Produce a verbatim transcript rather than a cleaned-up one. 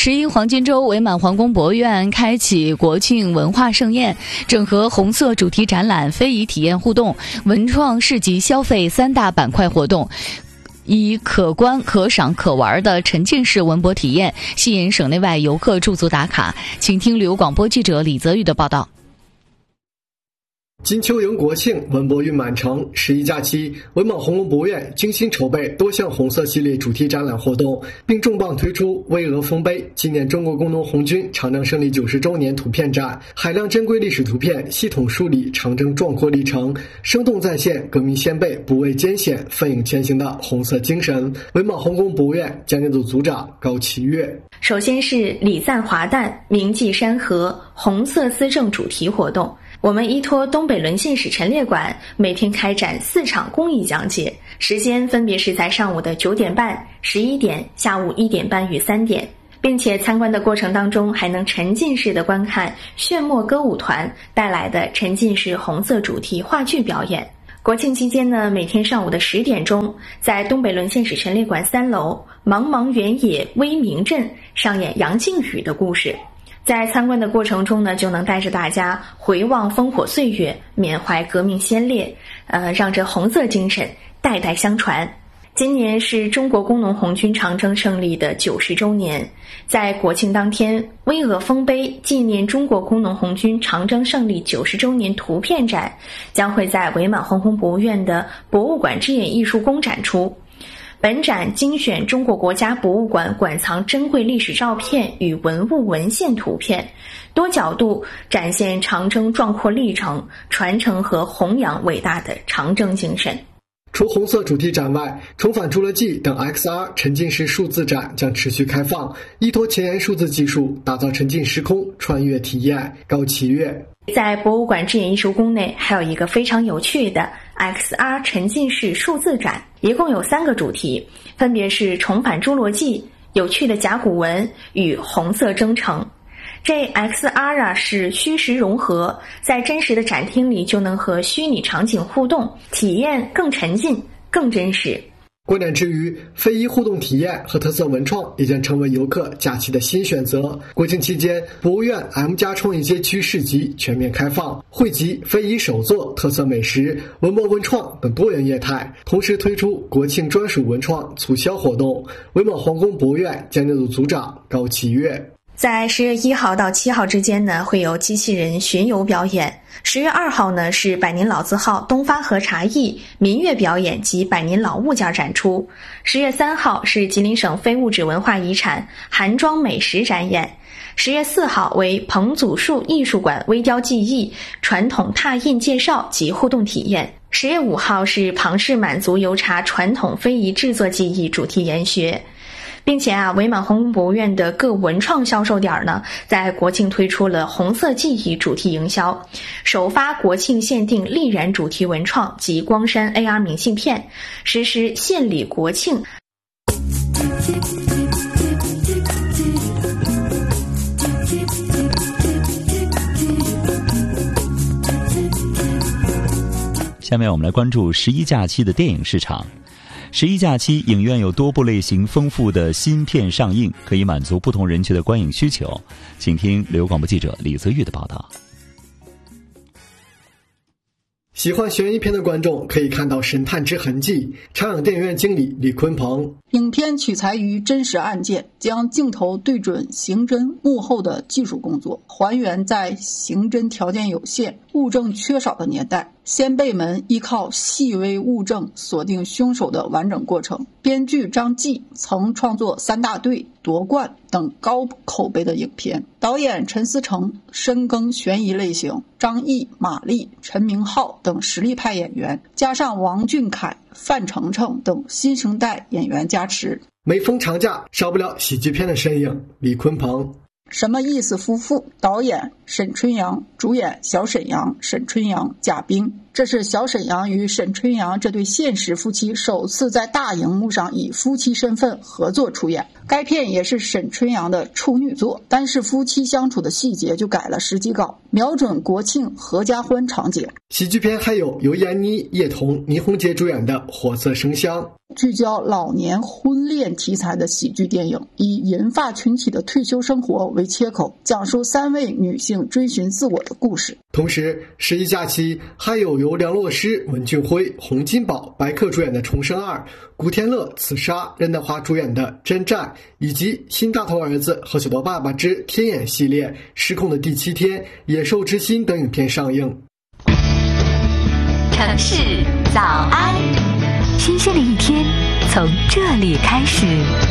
十一黄金周，伪满皇宫博物院开启国庆文化盛宴，整合红色主题展览、非遗体验互动、文创市集消费三大板块活动，以可观、可赏、可玩的沉浸式文博体验，吸引省内外游客驻足打卡。请听旅游广播记者李泽宇的报道。 金秋迎国庆，文博运满城。十一假期，伪满皇宫博物院精心筹备多项红色系列主题展览活动，并重磅推出巍峨丰碑纪念中国工农红军长征胜利九十周年图片展，海量珍贵历史图片系统梳理长征壮阔历程，生动再现革命先辈不畏艰险、奋勇前行的红色精神。伪满皇宫博物院讲解组组长高启月。 首先是礼赞华诞、铭记山河红色思政主题活动。我们依托东北沦陷史陈列馆，每天开展四场公益讲解，时间分别是在上午的九点半、十一点、下午一点半与三点，并且参观的过程当中还能沉浸式的观看炫墨歌舞团带来的沉浸式红色主题话剧表演。国庆期间呢，每天上午的十点钟，在东北沦陷史陈列馆三楼茫茫原野威明镇上演杨靖宇的故事。在参观的过程中呢，就能带着大家回望烽火岁月，缅怀革命先烈，呃，让这红色精神代代相传。今年是中国工农红军长征胜利的九十周年，在国庆当天，巍峨丰碑纪念中国工农红军长征胜利九十周年图片展将会在伪满皇宫博物院的博物馆之眼艺术宫展出。本展精选中国国家博物馆馆藏珍贵历史照片与文物文献图片，多角度展现长征壮阔历程，传承和弘扬伟大的长征精神。 除红色主题展外，重返侏罗纪等 X R 沉浸式数字展将持续开放，依托前沿数字技术，打造沉浸时空穿越体验。高启月。 在博物馆之眼艺术宫内，还有一个非常有趣的 X R 沉浸式数字展，一共有三个主题，分别是重返侏罗纪、有趣的甲骨文与红色征程。这 X R 啊是虚实融合，在真实的展厅里就能和虚拟场景互动，体验更沉浸、更真实。 观展之余，非遗互动体验和特色文创也将成为游客假期的新选择。国庆期间，博物院 M 加创意街区市集全面开放，汇集非遗手作、特色美食、文博文创等多元业态，同时推出国庆专属文创促销活动。伪满皇宫博物院讲解组组长高启月。 在十月一号到七号之间呢，会有机器人巡游表演。十月二号呢是百年老字号东发和茶艺民乐表演及百年老物件展出。十月三号是吉林省非物质文化遗产韩庄美食展演。十月四号为彭祖树艺术馆微雕技艺传统拓印介绍及互动体验。十月五号是庞氏满族油茶传统非遗制作技艺主题研学。并且啊，伪满皇宫博物院的各文创销售点呢，在国庆推出了红色记忆主题营销，首发国庆限定丽然主题文创及光山 A R 明信片，实施献礼国庆。 下面我们来关注十一假期的电影市场。十一假期，影院有多部类型丰富的新片上映，可以满足不同人群的观影需求。请听旅游广播记者李泽玉的报道。 喜欢悬疑片的观众可以看到《神探之痕迹》。长影电影院经理李坤鹏。 影片取材于真实案件，将镜头对准刑侦幕后的技术工作，还原在刑侦条件有限、物证缺少的年代，先辈们依靠细微物证锁定凶手的完整过程。编剧张继曾创作《三大队》《夺冠》等高口碑的影片，导演陈思诚深耕悬疑类型，张译、马丽、陈明昊等实力派演员，加上王俊凯、范丞丞等新生代演员加持。 每逢长假，少不了喜剧片的身影。李坤鹏。 什么意思夫妇，导演沈春阳，主演小沈阳、沈春阳、贾冰。这是小沈阳与沈春阳这对现实夫妻首次在大荧幕上以夫妻身份合作出演。该片也是沈春阳的处女作，单是夫妻相处的细节就改了十几稿，瞄准国庆合家欢场景。 喜剧片还有由闫妮、叶童、倪虹洁主演的《火色生香》。 聚焦老年婚恋题材的喜剧电影，以银发群体的退休生活为切口，讲述三位女性追寻自我的故事。 同时，十一假期还有由梁洛施、文俊辉、洪金宝、白客主演的《重生二》，古天乐、刺杀、任达华主演的《真战》，以及新大头儿子和小头爸爸之天眼系列《失控的第七天》、《野兽之心》等影片上映。 城市早安，新鲜的一天从这里开始。